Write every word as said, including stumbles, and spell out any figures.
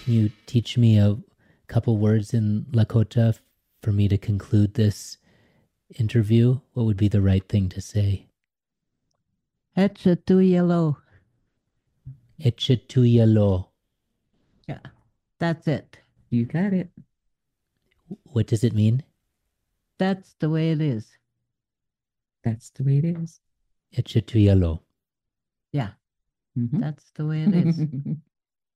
Can you teach me a couple words in Lakota for me to conclude this interview? What would be the right thing to say? Etchatuyalo. Echetuyalo. Yeah, that's it. You got it. What does it mean? That's the way it is. That's the way it is. Echetuyalo. Yeah, Mhm. that's the way it is.